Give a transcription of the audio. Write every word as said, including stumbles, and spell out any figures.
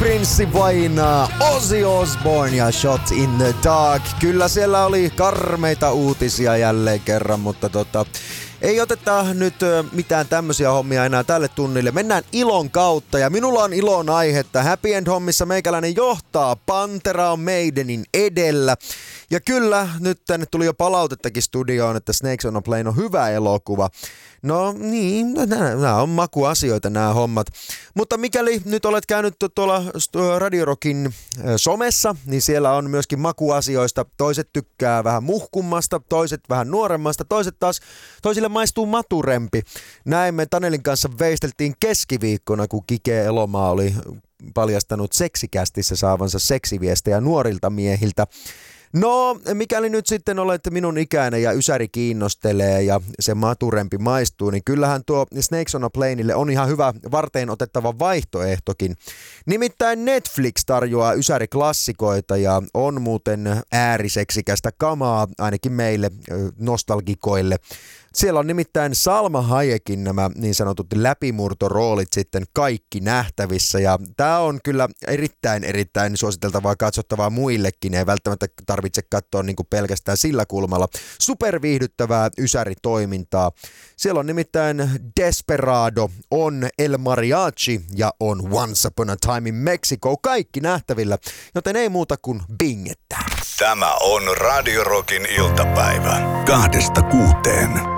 Prinssi vainaa, Ozzy Osbourne ja Shot in the Dark. Kyllä siellä oli karmeita uutisia jälleen kerran, mutta tota, ei oteta nyt mitään tämmöisiä hommia enää tälle tunnille. Mennään ilon kautta ja minulla on ilon aihetta. Happy End-hommissa meikäläinen johtaa. Pantera on Maidenin edellä. Ja kyllä, nyt tänne tuli jo palautettakin studioon, että Snakes on a Plane on hyvä elokuva. No niin, nämä on makuasioita nämä hommat. Mutta mikäli nyt olet käynyt tuolla Radio Rockin somessa, niin siellä on myöskin makuasioista. Toiset tykkää vähän muhkummasta, toiset vähän nuoremmasta, toiset taas, toisille maistuu maturempi. Näin me Tanelin kanssa veisteltiin keskiviikkona, kun Kike Elomaa oli paljastanut Seksikästissä saavansa seksiviestejä nuorilta miehiltä. No, mikäli nyt sitten olet minun ikäinen ja ysäri kiinnostelee ja se maturempi maistuu, niin kyllähän tuo Snakes on a Planeille on ihan hyvä varteen otettava vaihtoehtokin. Nimittäin Netflix tarjoaa ysäriklassikoita ja on muuten ääriseksikästä kamaa ainakin meille nostalgikoille. Siellä on nimittäin Salma Hayekin nämä niin sanotut läpimurtoroolit sitten kaikki nähtävissä ja tämä on kyllä erittäin erittäin suositeltavaa katsottavaa muillekin, ei välttämättä tarvitse katsoa niin kuin pelkästään sillä kulmalla. Superviihdyttävää ysäritoimintaa. Siellä on nimittäin Desperado, on El Mariachi ja on Once Upon a Time in Mexico kaikki nähtävillä, joten ei muuta kuin bingettää. Tämä on Radio Rockin iltapäivä kahdesta kuuteen.